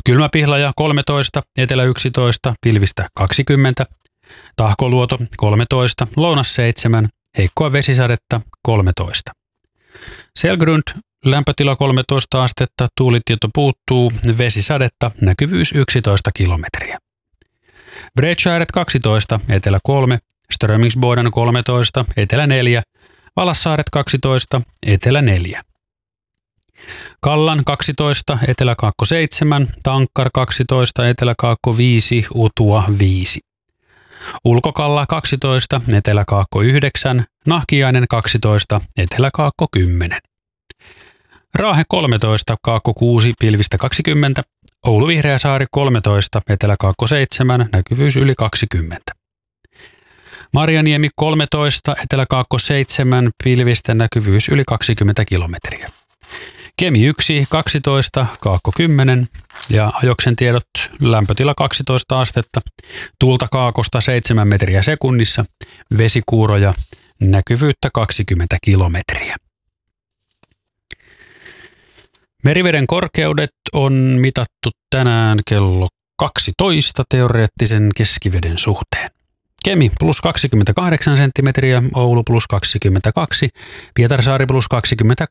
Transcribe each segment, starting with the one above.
Kylmäpihlaja 13, Etelä 11, pilvistä 20, Tahkoluoto 13, Lounas 7, heikkoa vesisadetta 13. Selgrund, lämpötila 13 astetta, tuulitieto puuttuu, vesisadetta, näkyvyys 11 kilometriä. Bredskäret 12, Etelä 3, Strömingsboden 13, Etelä 4, Valassaaret 12, Etelä 4. Kallan 12, Etelä-Kaakko 7, Tankkar 12, Etelä-Kaakko 5, Utua 5. Ulkokalla 12, Etelä-Kaakko 9, Nahkiainen 12, Etelä-Kaakko 10. Raahe 13, Kaakko 6, pilvistä 20, Oulu-Vihreäsaari 13, Etelä-Kaakko 7, näkyvyys yli 20. Marjaniemi 13, Etelä-Kaakko 7, pilvistä näkyvyys yli 20 kilometriä. Kemi 1, 12, Kaakko 10 ja ajoksen tiedot, lämpötila 12 astetta, tuulta kaakosta 7 metriä sekunnissa, vesikuuroja, näkyvyyttä 20 kilometriä. Meriveden korkeudet on mitattu tänään kello 12 teoreettisen keskiveden suhteen. Kemi plus 28 senttimetriä, Oulu plus 22, Pietarsaari plus 20,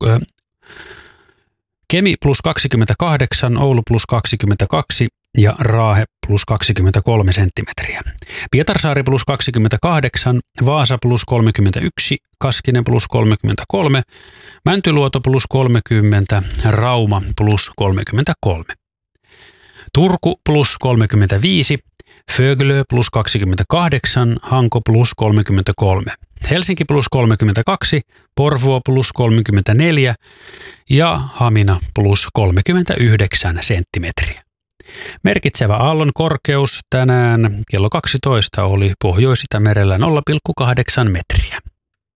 Kemi plus 28, Oulu plus 22 ja Raahe plus 23 senttimetriä. Pietarsaari plus 28, Vaasa plus 31, Kaskinen plus 33, Mäntyluoto plus 30, Rauma plus 33. Turku plus 35, Föglö plus 28, Hanko plus 33. Helsinki plus 32, Porvoo plus 34 ja Hamina plus 39 senttimetriä. Merkitsevä aallon korkeus tänään kello 12 oli Pohjois-Itämerellä 0,8 metriä.